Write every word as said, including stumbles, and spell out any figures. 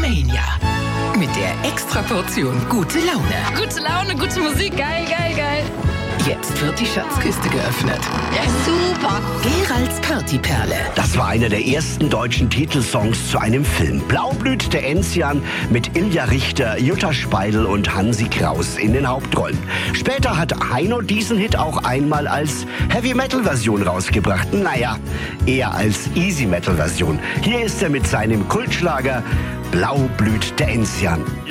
Beatlemania. Mit der Extraportion gute Laune. Gute Laune, gute Musik, geil, geil, geil. Jetzt wird die Schatzkiste geöffnet. Ja, super. Geralds Partyperle. Das war einer der ersten deutschen Titelsongs zu einem Film. Blau blüht der Enzian mit Ilja Richter, Jutta Speidel und Hansi Kraus in den Hauptrollen. Später hat Heino diesen Hit auch einmal als Heavy-Metal-Version rausgebracht. Naja, eher als Easy-Metal-Version. Hier ist er mit seinem Kultschlager Blau blüht der Enzian.